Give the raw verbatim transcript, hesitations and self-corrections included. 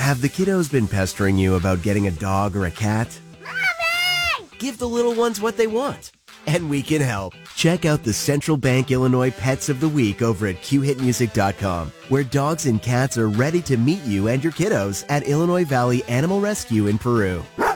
Have the kiddos been pestering you about getting a dog or a cat? Mommy! Give the little ones what they want, and we can help. Check out the Central Bank Illinois Pets of the Week over at Q hit music dot com, where dogs and cats are ready to meet you and your kiddos at Illinois Valley Animal Rescue in Peru.